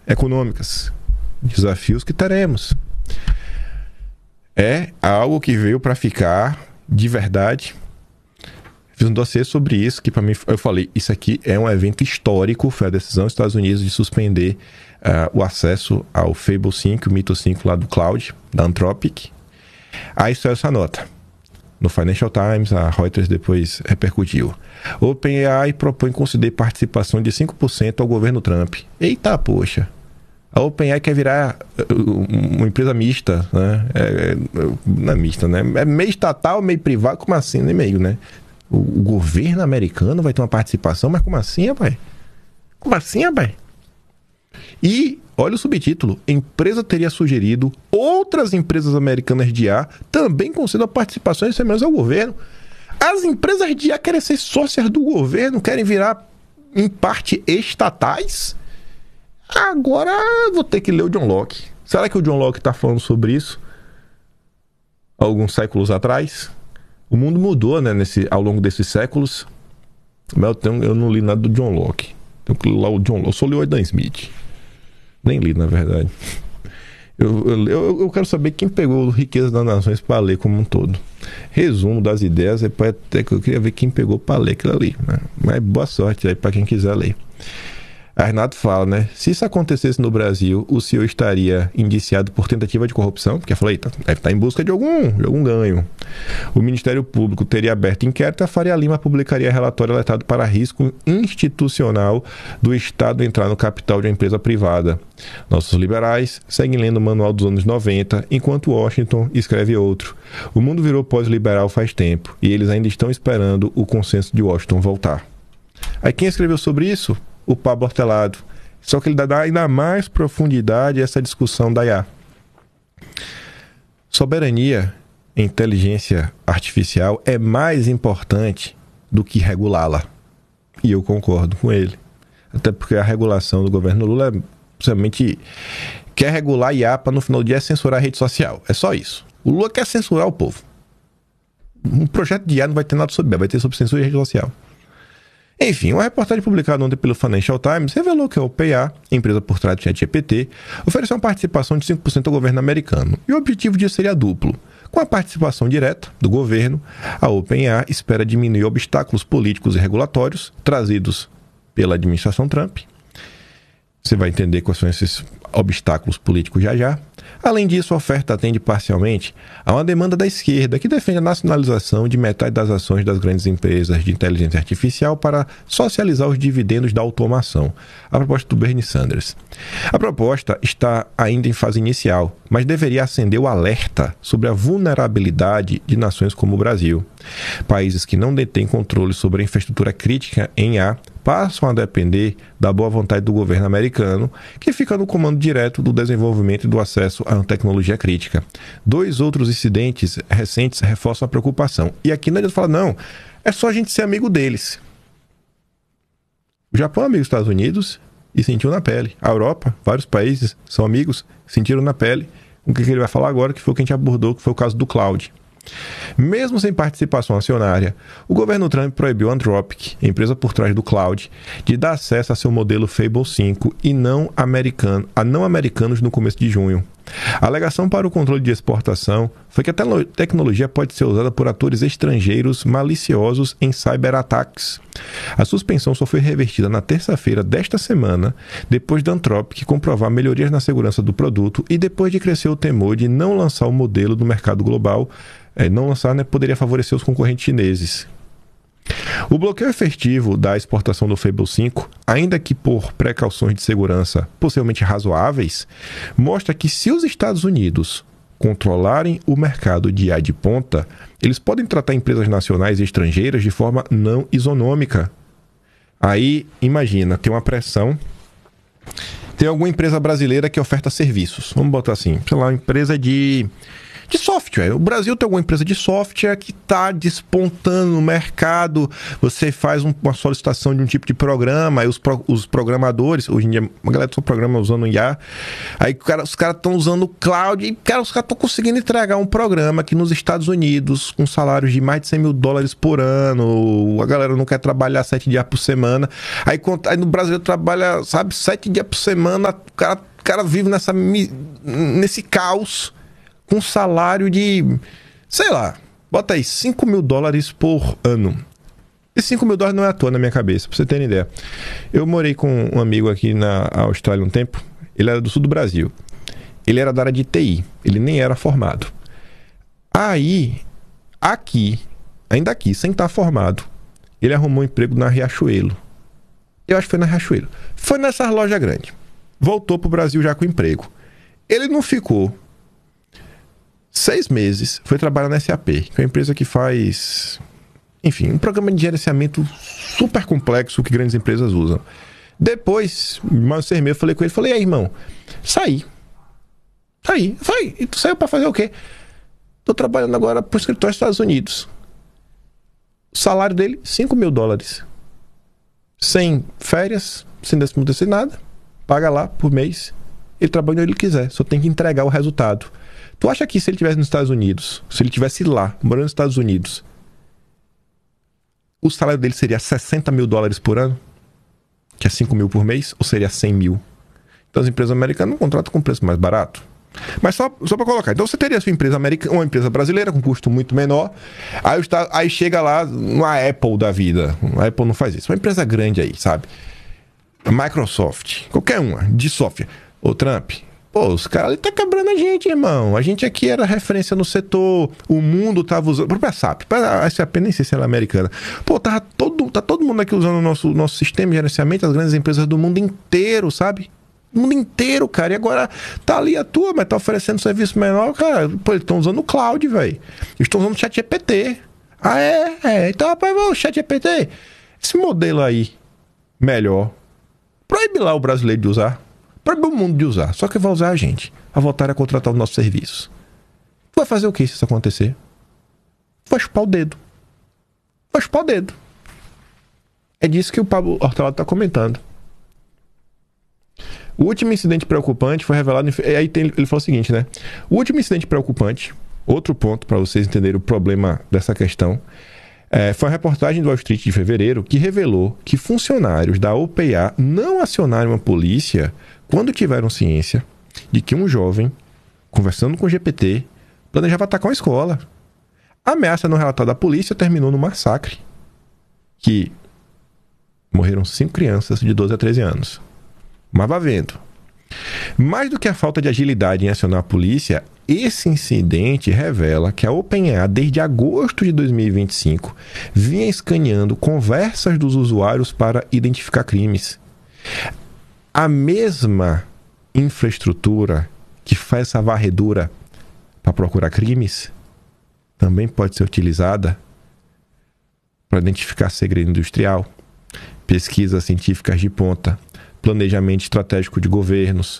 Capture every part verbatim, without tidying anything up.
econômicas, desafios que teremos. É algo que veio para ficar de verdade. Fiz um dossiê sobre isso, que para mim, eu falei, isso aqui é um evento histórico, foi a decisão dos Estados Unidos de suspender uh, o acesso ao Fable cinco, o Mythos cinco lá do cloud, da Anthropic. Aí saiu essa nota. No Financial Times, a Reuters depois repercutiu. O OpenAI propõe conceder participação de cinco por cento ao governo Trump. Eita, poxa. A OpenAI quer virar uma empresa mista, né? É, é, não é mista, né? É meio estatal, meio privado, como assim? Nem meio, né? O, o governo americano vai ter uma participação, mas como assim, rapaz? Como assim, rapaz? E, olha o subtítulo, empresa teria sugerido outras empresas americanas de I A também concedam participações semelhantes ao governo. As empresas de I A querem ser sócias do governo, querem virar, em parte, estatais? Agora vou ter que ler o John Locke. Será que o John Locke está falando sobre isso? Alguns séculos atrás? O mundo mudou, né, nesse, ao longo desses séculos. Mas eu, tenho, eu não li nada do John Locke. Tenho que ler o John Locke. Eu só li o Adam Smith. Nem li, na verdade. Eu, eu, eu, eu quero saber quem pegou Riqueza das Nações para ler como um todo. Resumo das ideias, é pra, até que eu queria ver quem pegou para ler aquilo ali, né? Mas boa sorte aí para quem quiser ler. A Renato fala, né? Se isso acontecesse no Brasil, o senhor estaria indiciado por tentativa de corrupção? Porque eu falei, tá, deve estar em busca de algum, de algum ganho. O Ministério Público teria aberto inquérito e a Faria Lima publicaria relatório alertado para risco institucional do Estado entrar no capital de uma empresa privada. Nossos liberais seguem lendo o manual dos anos noventa, enquanto Washington escreve outro. O mundo virou pós-liberal faz tempo e eles ainda estão esperando o consenso de Washington voltar. Aí quem escreveu sobre isso? O Pablo Hortelado. Só que ele dá ainda mais profundidade a essa discussão da I A. Soberania em inteligência artificial é mais importante do que regulá-la. E eu concordo com ele. Até porque a regulação do governo Lula é principalmente quer regular a I A para no final do dia censurar a rede social. É só isso. O Lula quer censurar o povo. Um projeto de I A não vai ter nada sobre I A, vai ter sobre censura de rede social. Enfim, uma reportagem publicada ontem pelo Financial Times revelou que a OpenAI, empresa por trás do ChatGPT, ofereceu uma participação de cinco por cento ao governo americano. E o objetivo disso seria duplo. Com a participação direta do governo, a OpenAI espera diminuir obstáculos políticos e regulatórios trazidos pela administração Trump. Você vai entender quais são esses obstáculos políticos já já. Além disso, a oferta atende parcialmente a uma demanda da esquerda que defende a nacionalização de metade das ações das grandes empresas de inteligência artificial para socializar os dividendos da automação, a proposta do Bernie Sanders. A proposta está ainda em fase inicial, mas deveria acender o alerta sobre a vulnerabilidade de nações como o Brasil. Países que não detêm controle sobre a infraestrutura crítica em I A passam a depender da boa vontade do governo americano, que fica no comando direto do desenvolvimento e do acesso à tecnologia crítica. Dois outros incidentes recentes reforçam a preocupação. E aqui não adianta falar, não, é só a gente ser amigo deles. O Japão é amigo dos Estados Unidos e sentiu na pele. A Europa, vários países são amigos, sentiram na pele. O que ele vai falar agora, que foi o que a gente abordou, que foi o caso do cloud. Mesmo sem participação acionária, o governo Trump proibiu a Anthropic, empresa por trás do cloud, de dar acesso a seu modelo Fable cinco e não americano, a não americanos no começo de junho. A alegação para o controle de exportação foi que a te- tecnologia pode ser usada por atores estrangeiros maliciosos em cyberataques. A suspensão só foi revertida na terça-feira desta semana, depois da Anthropic comprovar melhorias na segurança do produto e depois de crescer o temor de não lançar o modelo no mercado global. É, não lançar, né, poderia favorecer os concorrentes chineses. O bloqueio efetivo da exportação do Fable cinco, ainda que por precauções de segurança possivelmente razoáveis, mostra que se os Estados Unidos controlarem o mercado de I A de ponta, eles podem tratar empresas nacionais e estrangeiras de forma não isonômica. Aí, imagina, tem uma pressão. Tem alguma empresa brasileira que oferta serviços. Vamos botar assim, sei lá, uma empresa de... de software. O Brasil tem alguma empresa de software que está despontando no mercado. Você faz um, uma solicitação de um tipo de programa, aí os, pro, os programadores, hoje em dia, uma galera só programa usando I A, aí cara, os caras estão usando o cloud e cara, os caras estão conseguindo entregar um programa aqui nos Estados Unidos com salários de mais de cem mil dólares por ano. A galera não quer trabalhar sete dias por semana. Aí, aí no Brasil trabalha, sabe, sete dias por semana, o cara, o cara vive nessa, nesse caos com salário de, sei lá, bota aí, cinco mil dólares por ano. E cinco mil dólares não é à toa na minha cabeça, pra você ter uma ideia. Eu morei com um amigo aqui na Austrália um tempo, ele era do sul do Brasil. Ele era da área de T I, ele nem era formado. Aí, aqui, ainda aqui, sem estar formado, ele arrumou um emprego na Riachuelo. Eu acho que foi na Riachuelo. Foi nessa loja grande. Voltou pro Brasil já com emprego. Ele não ficou seis meses, foi trabalhar na S A P, que é uma empresa que faz, enfim, um programa de gerenciamento super complexo que grandes empresas usam. Depois, mais seis meses, eu falei com ele, falei, e aí, irmão, saí. Saí. Falei, e tu saiu pra fazer o quê? Tô trabalhando agora pro escritório dos Estados Unidos. O salário dele, cinco mil dólares. Sem férias, sem décimo terceiro, sem nada. Paga lá por mês. Ele trabalha onde ele quiser, só tem que entregar o resultado. Tu acha que se ele estivesse nos Estados Unidos, se ele estivesse lá, morando nos Estados Unidos, o salário dele seria sessenta mil dólares por ano? Que é cinco mil por mês? Ou seria cem mil? Então as empresas americanas não contratam com preço mais barato. Mas só, só para colocar, então você teria a sua empresa americana, uma empresa brasileira com custo muito menor, aí, está, aí chega lá uma Apple da vida. A Apple não faz isso. Uma empresa grande aí, sabe? A Microsoft, qualquer uma, de software. Ô Trump, pô, os caras ali tá quebrando a gente, irmão. A gente aqui era referência no setor, o mundo tava usando. Própria S A P, a S A P nem sei se ela é americana. Pô, tava todo, tá todo mundo aqui usando o nosso, nosso sistema de gerenciamento, as grandes empresas do mundo inteiro, sabe? O mundo inteiro, cara. E agora tá ali a tua, mas tá oferecendo serviço menor, cara. Pô, eles estão usando o cloud, velho. Eles estão usando o chat G P T. Ah, é? É. Então, rapaz, o chat G P T, esse modelo aí, melhor. Proíbe lá o brasileiro de usar. Proíbe o mundo de usar. Só que vai usar a gente. A voltar a contratar os nossos serviços. Tu vai fazer o que se isso acontecer? Vai chupar o dedo. Vai chupar o dedo. É disso que o Pablo Hortelado tá comentando. O último incidente preocupante foi revelado... Em... Aí tem... ele falou o seguinte, né? O último incidente preocupante, outro ponto para vocês entenderem o problema dessa questão, é, foi uma reportagem do Wall Street de fevereiro que revelou que funcionários da O P A não acionaram a polícia quando tiveram ciência de que um jovem, conversando com o G P T, planejava atacar uma escola. A ameaça não relatada à polícia terminou no massacre, que morreram cinco crianças de doze a treze anos. Mas vá vendo. Mais do que a falta de agilidade em acionar a polícia, esse incidente revela que a OpenAI, desde agosto de dois mil e vinte e cinco, vinha escaneando conversas dos usuários para identificar crimes. A mesma infraestrutura que faz essa varredura para procurar crimes também pode ser utilizada para identificar segredo industrial, pesquisas científicas de ponta, planejamento estratégico de governos.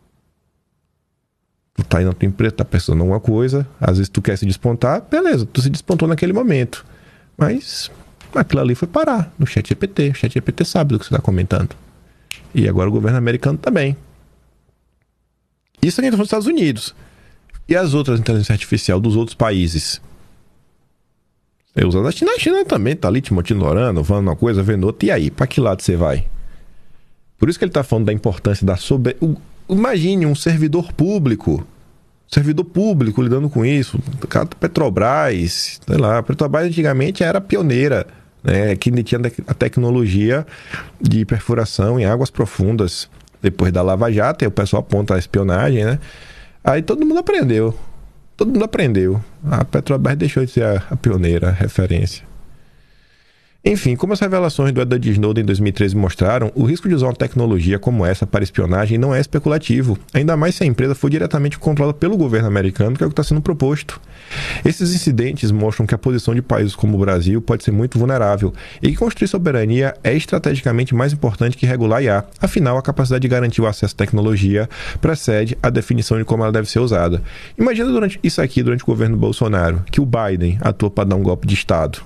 Tu tá indo na tua empresa, tá pensando em alguma coisa, às vezes tu quer se despontar, beleza, tu se despontou naquele momento. Mas aquilo ali foi parar no chat G P T. O chat G P T sabe do que você está comentando. E agora o governo americano também. Isso ainda nos Estados Unidos. E as outras inteligências artificiais dos outros países? Eu usando a China, a China também tá ali te monitorando, falando uma coisa, vendo outra. E aí, para que lado você vai? Por isso que ele está falando da importância da sobre... Imagine um servidor público. Servidor público lidando com isso. Petrobras, sei lá. A Petrobras antigamente era pioneira, né? Que tinha a tecnologia de perfuração em águas profundas. Depois da Lava Jato, aí o pessoal aponta a espionagem, né? Aí todo mundo aprendeu. Todo mundo aprendeu. A Petrobras deixou de ser a, a pioneira, a referência. Enfim, como as revelações do Edward Snowden em dois mil e treze mostraram, o risco de usar uma tecnologia como essa para espionagem não é especulativo, ainda mais se a empresa for diretamente controlada pelo governo americano, que é o que está sendo proposto. Esses incidentes mostram que a posição de países como o Brasil pode ser muito vulnerável e que construir soberania é estrategicamente mais importante que regular I A. Afinal, a capacidade de garantir o acesso à tecnologia precede a definição de como ela deve ser usada. Imagina durante isso aqui durante o governo Bolsonaro, que o Biden atuou para dar um golpe de Estado.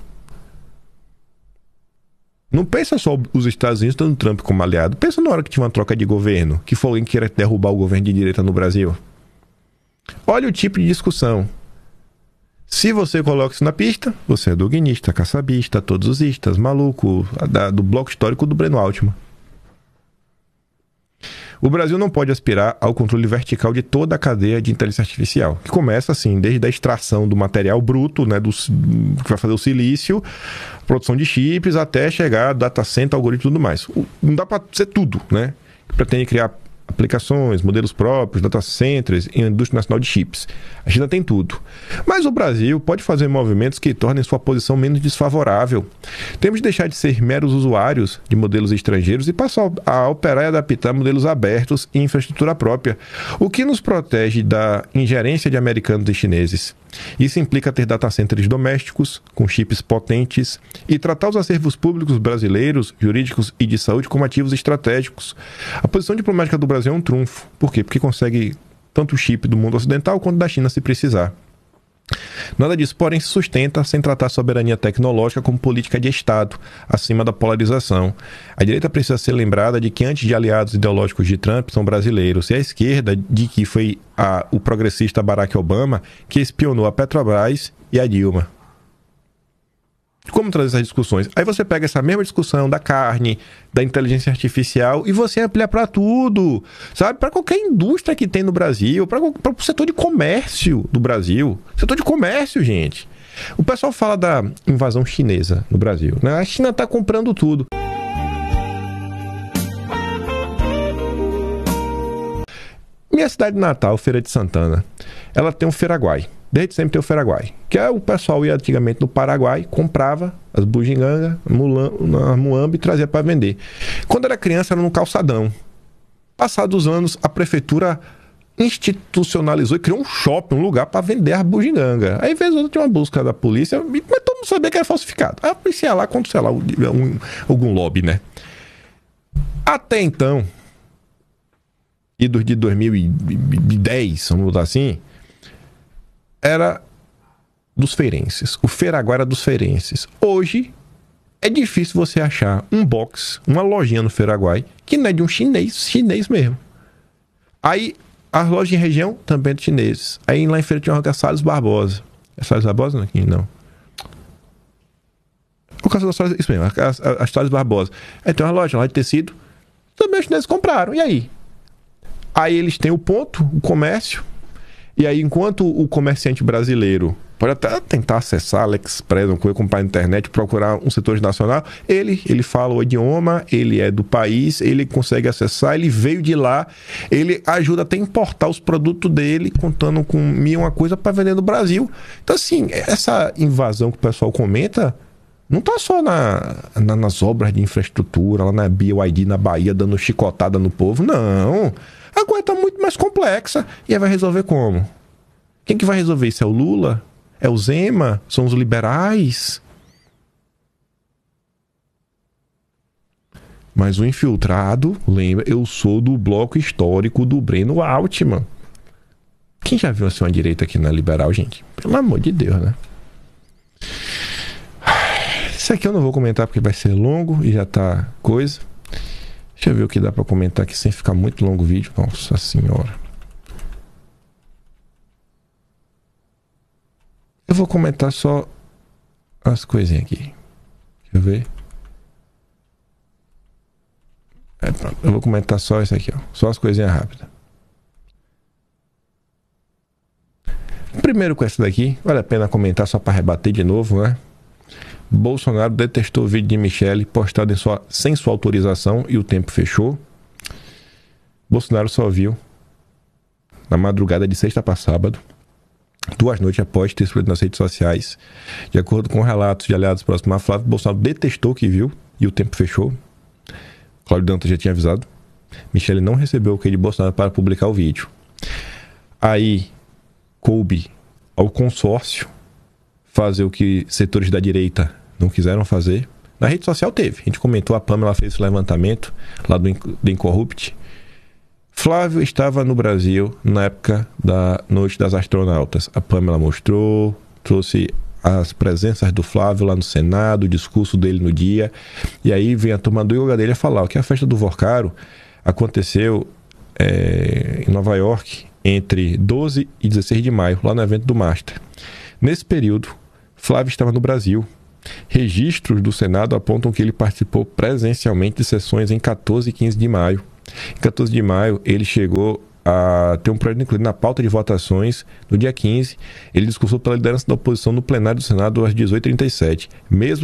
Não pensa só os Estados Unidos dando Trump como aliado. Pensa na hora que tinha uma troca de governo, que foi alguém que queira derrubar o governo de direita no Brasil. Olha o tipo de discussão. Se você coloca isso na pista, você é doguinista, caçabista, todos os istas, maluco, da, do bloco histórico do Breno Altman. O Brasil não pode aspirar ao controle vertical de toda a cadeia de inteligência artificial, que começa assim, desde a extração do material bruto, né, do, que vai fazer o silício, produção de chips, até chegar a data center, algoritmo e tudo mais. Não dá para ser tudo, né? Pretende criar aplicações, modelos próprios, data centers e indústria nacional de chips. A China tem tudo. Mas o Brasil pode fazer movimentos que tornem sua posição menos desfavorável. Temos de deixar de ser meros usuários de modelos estrangeiros e passar a operar e adaptar modelos abertos e infraestrutura própria, o que nos protege da ingerência de americanos e chineses. Isso implica ter data centers domésticos, com chips potentes, e tratar os acervos públicos brasileiros, jurídicos e de saúde como ativos estratégicos. A posição diplomática do Brasil é um trunfo. Por quê? Porque consegue tanto o chip do mundo ocidental quanto da China se precisar. Nada disso, porém, se sustenta sem tratar a soberania tecnológica como política de Estado, acima da polarização. A direita precisa ser lembrada de que antes de aliados ideológicos de Trump são brasileiros, e a esquerda de que foi a, o progressista Barack Obama que espionou a Petrobras e a Dilma. Como trazer essas discussões? Aí você pega essa mesma discussão da carne, da inteligência artificial e você amplia para tudo, sabe? Para qualquer indústria que tem no Brasil, para o setor de comércio do Brasil. Setor de comércio, gente. O pessoal fala da invasão chinesa no Brasil, né? A China está comprando tudo. Minha cidade natal, Feira de Santana, ela tem um Feiraguai. Desde sempre tem o Feiraguai, que é o pessoal ia antigamente no Paraguai, comprava as bugigangas, na muamba e trazia para vender. Quando era criança era no calçadão. Passados os anos, a prefeitura institucionalizou e criou um shopping, um lugar para vender as bugigangas. Aí, vez ou outra, tinha uma busca da polícia, mas todo mundo sabia que era falsificado. Aí a polícia ia lá contra, sei lá, um, algum lobby, né? Até então, e de dois mil e dez, vamos botar assim, era dos feirenses. O Feiraguai era dos feirenses. Hoje, é difícil você achar um box, uma lojinha no Feiraguai, que não é de um chinês, chinês mesmo. Aí, as lojas em região também é de chineses. Aí, lá em Feira tinha uma Salles Barbosa. É Salles Barbosa? Não, não. O caso da Salles, isso mesmo, as, as Salles Barbosa. Aí tem uma loja lá de tecido, também os chineses compraram. E aí? Aí eles têm o ponto, o comércio. E aí, enquanto o comerciante brasileiro pode até tentar acessar AliExpress, uma coisa, comprar na internet, procurar um setor nacional, ele, ele fala o idioma, ele é do país, ele consegue acessar, ele veio de lá, ele ajuda até a importar os produtos dele, contando com mil uma coisa para vender no Brasil. Então, assim, essa invasão que o pessoal comenta não tá só na, na, nas obras de infraestrutura, lá na B Y D, na Bahia, dando chicotada no povo, não. A coisa está muito mais complexa. E aí vai resolver como? Quem que vai resolver isso? É o Lula? É o Zema? São os liberais? Mas o infiltrado, lembra, eu sou do bloco histórico do Breno Altman. Quem já viu assim uma direita aqui na liberal, gente? Pelo amor de Deus, né? Isso aqui eu não vou comentar porque vai ser longo e já tá coisa. Deixa eu ver o que dá pra comentar aqui sem ficar muito longo o vídeo. Nossa senhora. Eu vou comentar só as coisinhas aqui. Deixa eu ver. É, pronto. Eu vou comentar só isso aqui, ó. Só as coisinhas rápidas. Primeiro com essa daqui, vale a pena comentar só para rebater de novo, né? Bolsonaro detestou o vídeo de Michele postado em sua, sem sua autorização e o tempo fechou. Bolsonaro só viu na madrugada de sexta para sábado duas noites após ter explodido nas redes sociais. De acordo com relatos de aliados próximos a Flávio, Bolsonaro detestou o que viu e o tempo fechou. Cláudio Dantas já tinha avisado. Michele não recebeu o ok de Bolsonaro para publicar o vídeo. Aí coube ao consórcio fazer o que setores da direita não quiseram fazer. Na rede social teve. A gente comentou, a Pamela fez esse levantamento lá do The Incorrupt. Flávio estava no Brasil na época da Noite das Astronautas. A Pamela mostrou, trouxe as presenças do Flávio lá no Senado, o discurso dele no dia. E aí vem a turma do Igor Gadelha falar que a festa do Vorcaro aconteceu é, em Nova York entre doze e dezesseis de maio, lá no evento do Master. Nesse período, Flávio estava no Brasil. Registros do Senado apontam que ele participou presencialmente de sessões em quatorze e quinze de maio. Em quatorze de maio, ele chegou a ter um projeto incluído na pauta de votações. No dia quinze, ele discursou pela liderança da oposição no plenário do Senado às dezoito e trinta e sete. Mesmo